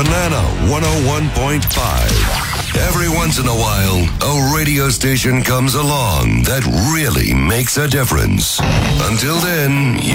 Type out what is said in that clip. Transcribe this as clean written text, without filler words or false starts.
Banana 101.5. Every once in a while, a radio station comes along that really makes a difference. Until then,